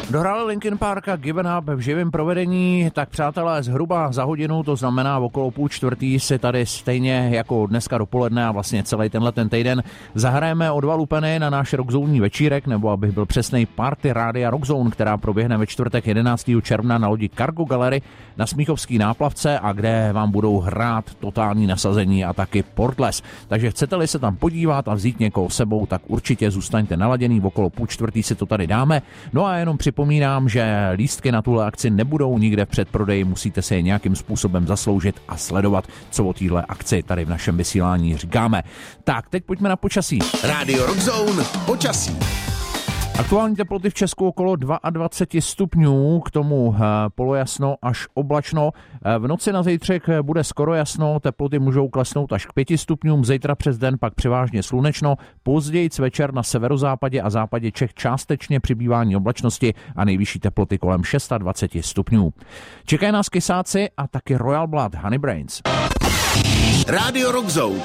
Dohráli Linkin Park a Given Up v živém provedení, tak přátelé, zhruba za hodinu, to znamená okolo 3:30, si tady stejně jako dneska dopoledne a vlastně celý tenhle ten týden zahrajeme o 2 lupeny na náš rockzónní večírek, nebo abych byl přesnej, party rádia Rockzone, která proběhne ve čtvrtek 11. června na lodi Cargo Gallery na Smíchovský náplavce a kde vám budou hrát totální nasazení a taky Portless. Takže chcete-li se tam podívat a vzít někoho sebou, tak určitě zůstaňte naladěný, okolo 3:30 si to tady dáme. No a jenom připomínám, že lístky na tuhle akci nebudou nikde v předprodeji, musíte se je nějakým způsobem zasloužit a sledovat, co o téhle akci tady v našem vysílání říkáme. Tak, teď pojďme na počasí. Rádio Rockzone, počasí. Aktuální teploty v Česku okolo 22 stupňů, k tomu polojasno až oblačno. V noci na zítřek bude skoro jasno, teploty můžou klesnout až k 5 stupňům, zítra přes den pak převážně slunečno, později večer na severozápadě a západě Čech částečně přibývání oblačnosti a nejvyšší teploty kolem 26 stupňů. Čekají nás kysáci a taky Royal Blood, Honey Brains. Rádio Rockzone.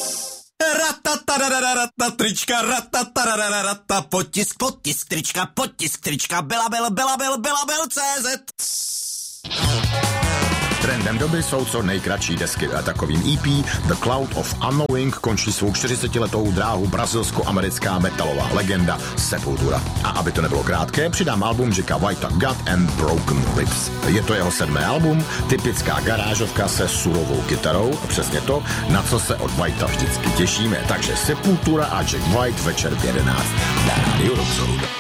Trička, potisk, trička, Bela.cz. Trendem doby jsou co nejkratší desky a takovým EP The Cloud of Unknowing končí svou 40letou dráhu brazilsko-americká metalová legenda Sepultura. A aby to nebylo krátké, přidám album Jacka Whitea God and Broken Lips. Je to jeho 7. album, typická garážovka se surovou kytarou, přesně to, na co se od Whitea vždycky těšíme. Takže Sepultura a Jack White večer v 11 na Radio Rockzone.